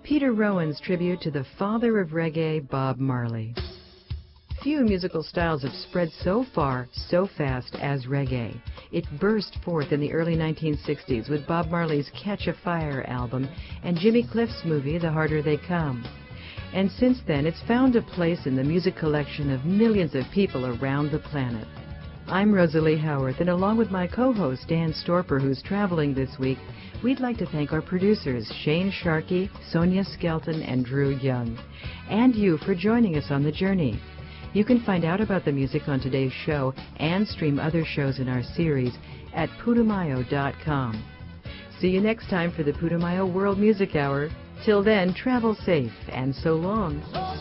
Peter Rowan's tribute to the father of reggae, Bob Marley. Few musical styles have spread so far, so fast as reggae. It burst forth in the early 1960s with Bob Marley's Catch a Fire album and Jimmy Cliff's movie, The Harder They Come. And since then, it's found a place in the music collection of millions of people around the planet. I'm Rosalie Howarth, and along with my co-host Dan Storper, who's traveling this week, we'd like to thank our producers Shane Sharkey, Sonia Skelton, and Drew Young, and you for joining us on the journey. You can find out about the music on today's show and stream other shows in our series at putumayo.com. See you next time for the Putumayo World Music Hour. Till then, travel safe, and so long.